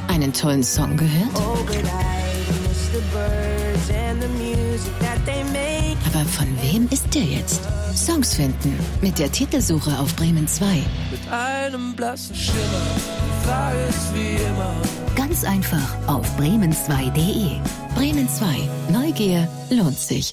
Einen tollen Song gehört? Aber von wem ist der jetzt? Songs finden mit der Titelsuche auf Bremen 2. Mit einem blassen Schimmer, die Frage ist wie immer. Ganz einfach auf bremen2.de. Bremen 2. Neugier lohnt sich.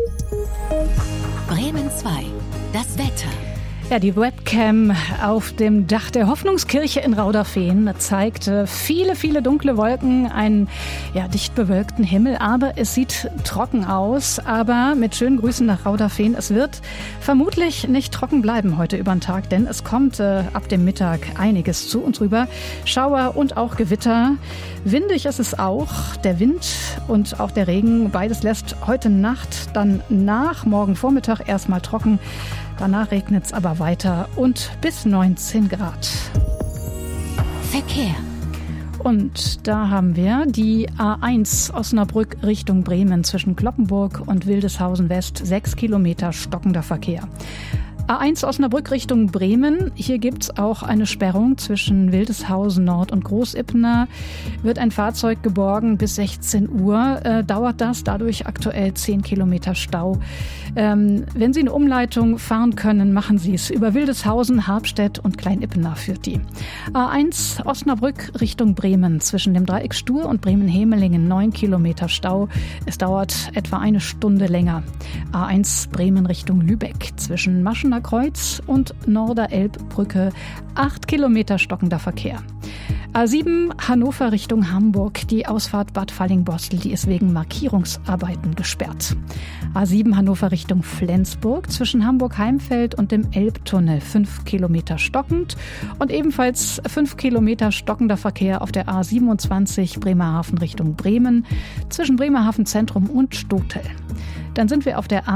Bremen 2. Das Wetter. Ja, die Webcam auf dem Dach der Hoffnungskirche in Rauderfehn zeigt viele, viele dunkle Wolken, einen dicht bewölkten Himmel, aber es sieht trocken aus. Aber mit schönen Grüßen nach Rauderfehn, es wird vermutlich nicht trocken bleiben heute über den Tag, denn es kommt ab dem Mittag einiges zu uns rüber. Schauer und auch Gewitter. Windig ist es auch. Der Wind und auch der Regen, beides lässt heute Nacht dann nach morgen Vormittag erstmal trocken. Danach regnet es aber weiter und bis 19 Grad. Verkehr. Und da haben wir die A1 Osnabrück Richtung Bremen zwischen Cloppenburg und Wildeshausen West. 6 Kilometer stockender Verkehr. A1 Osnabrück Richtung Bremen. Hier gibt's auch eine Sperrung zwischen Wildeshausen Nord und Großippener. Wird ein Fahrzeug geborgen bis 16 Uhr. Dauert das, dadurch aktuell 10 Kilometer Stau. Wenn Sie eine Umleitung fahren können, machen Sie es. Über Wildeshausen, Harpstedt und Kleinippener führt die. A1 Osnabrück Richtung Bremen zwischen dem Dreieck Stur und Bremen-Hemelingen 9 Kilometer Stau. Es dauert etwa eine Stunde länger. A1 Bremen Richtung Lübeck zwischen Maschener Kreuz und Norderelbbrücke 8 Kilometer stockender Verkehr. A7 Hannover Richtung Hamburg, die Ausfahrt Bad Fallingbostel, die ist wegen Markierungsarbeiten gesperrt. A7 Hannover Richtung Flensburg zwischen Hamburg-Heimfeld und dem Elbtunnel 5 Kilometer stockend und ebenfalls 5 Kilometer stockender Verkehr auf der A27 Bremerhaven Richtung Bremen zwischen Bremerhaven Zentrum und Stotel. Dann sind wir auf der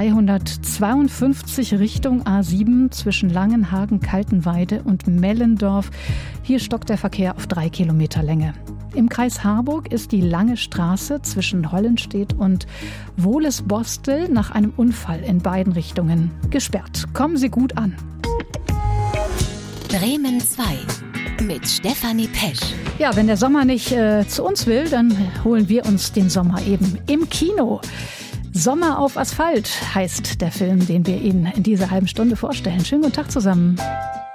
A352 Richtung A7 zwischen Langenhagen, Kaltenweide und Mellendorf. Hier stockt der Verkehr auf 3 Kilometer Länge. Im Kreis Harburg ist die Lange Straße zwischen Hollenstedt und Wohles-Bostel nach einem Unfall in beiden Richtungen gesperrt. Kommen Sie gut an. Bremen 2 mit Stefanie Pesch. Ja, wenn der Sommer nicht zu uns will, dann holen wir uns den Sommer eben im Kino. Sommer auf Asphalt heißt der Film, den wir Ihnen in dieser halben Stunde vorstellen. Schönen guten Tag zusammen.